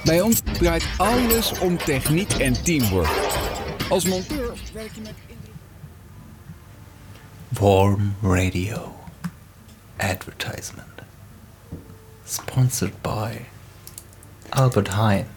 Bij ons draait alles om techniek en teamwork. Als monteur werk je met... Warm Radio Advertisement. Sponsored by Albert Heijn.